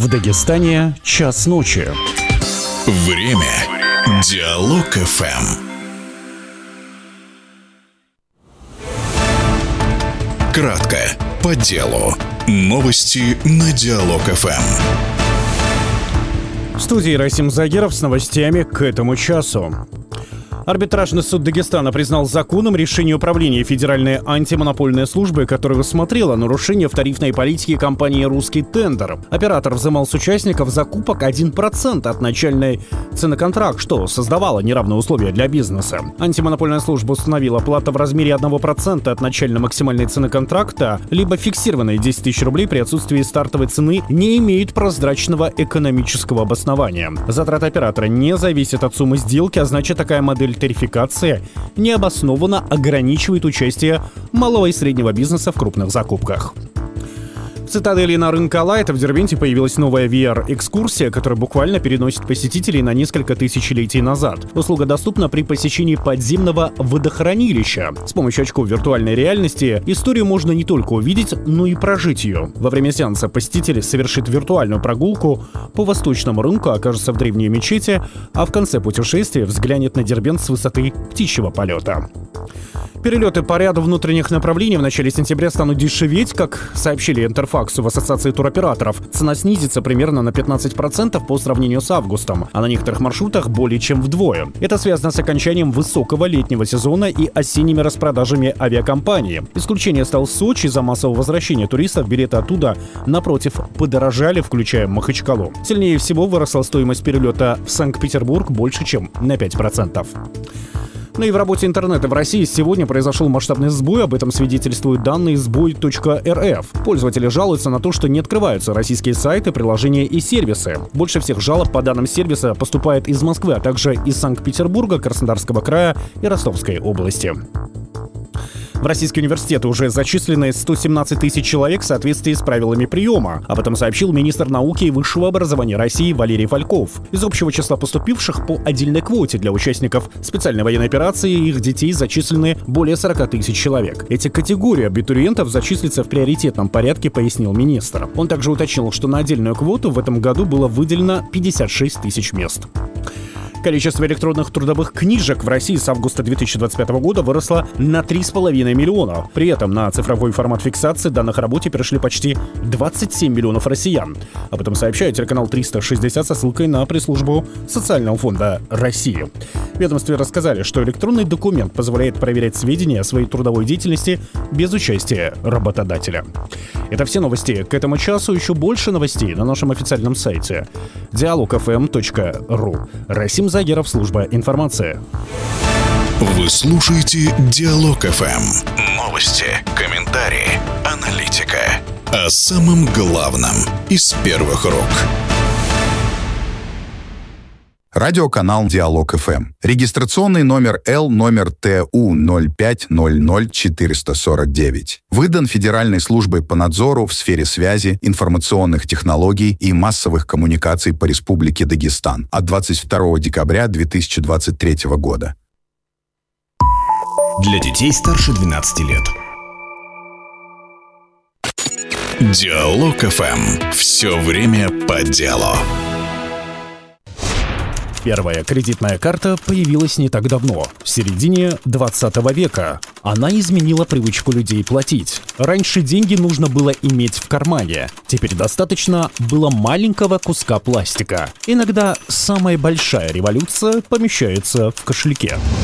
В Дагестане час ночи. Время. Диалог ФМ. Кратко, по делу. Новости на Диалог ФМ. В студии Расим Загиров с новостями к этому часу. Арбитражный суд Дагестана признал законным решение управления Федеральной антимонопольной службы, которое рассмотрело нарушение в тарифной политике компании «Русский тендер». Оператор взимал с участников закупок 1% от начальной цены контракта, что создавало неравные условия для бизнеса. Антимонопольная служба установила плата в размере 1% от начальной максимальной цены контракта, либо фиксированные 10 тысяч рублей при отсутствии стартовой цены не имеют прозрачного экономического обоснования. Затраты оператора не зависят от суммы сделки, а значит, такая модель тарификации необоснованно ограничивает участие малого и среднего бизнеса в крупных закупках. В цитадели на рынке Алайта в Дербенте появилась новая VR-экскурсия, которая буквально переносит посетителей на несколько тысячелетий назад. Услуга доступна при посещении подземного водохранилища. С помощью очков виртуальной реальности историю можно не только увидеть, но и прожить ее. Во время сеанса посетитель совершит виртуальную прогулку по восточному рынку, окажется в древней мечети, а в конце путешествия взглянет на Дербент с высоты птичьего полета. Перелеты по ряду внутренних направлений в начале сентября станут дешеветь, как сообщили Интерфаксу в Ассоциации туроператоров. Цена снизится примерно на 15% по сравнению с августом, а на некоторых маршрутах более чем вдвое. Это связано с окончанием высокого летнего сезона и осенними распродажами авиакомпании. Исключение стал Сочи. Из-за массового возвращения туристов билеты оттуда, напротив, подорожали, включая Махачкалу. Сильнее всего выросла стоимость перелета в Санкт-Петербург больше, чем на 5%. Ну и в работе интернета в России сегодня произошел масштабный сбой, об этом свидетельствуют данные сбой.рф. Пользователи жалуются на то, что не открываются российские сайты, приложения и сервисы. Больше всех жалоб по данным сервиса поступает из Москвы, а также из Санкт-Петербурга, Краснодарского края и Ростовской области. В российские университеты уже зачислены 117 тысяч человек в соответствии с правилами приема. Об этом сообщил министр науки и высшего образования России Валерий Фальков. Из общего числа поступивших по отдельной квоте для участников специальной военной операции и их детей зачислены более 40 тысяч человек. Эти категории абитуриентов зачислятся в приоритетном порядке, пояснил министр. Он также уточнил, что на отдельную квоту в этом году было выделено 56 тысяч мест. Количество электронных трудовых книжек в России с августа 2025 года выросло на 3,5 миллиона. При этом на цифровой формат фиксации данных о работе перешли почти 27 миллионов россиян. Об этом сообщает телеканал 360 со ссылкой на пресс-службу Социального фонда России. В ведомстве рассказали, что электронный документ позволяет проверять сведения о своей трудовой деятельности без участия работодателя. Это все новости к этому часу. Еще больше новостей на нашем официальном сайте dialogfm.ru. Расим Загиров, служба информации. Вы слушаете Диалог ФМ. Новости, комментарии, аналитика. О самом главном из первых рук. Радиоканал Диалог ФМ. Регистрационный номер Л номер ТУ 0500449. Выдан Федеральной службой по надзору в сфере связи, информационных технологий и массовых коммуникаций по Республике Дагестан от 22 декабря 2023 года. Для детей старше 12 лет. Диалог ФМ. Все время по делу. Первая кредитная карта появилась не так давно, в середине 20 века. Она изменила привычку людей платить. Раньше деньги нужно было иметь в кармане. Теперь достаточно было маленького куска пластика. Иногда самая большая революция помещается в кошельке.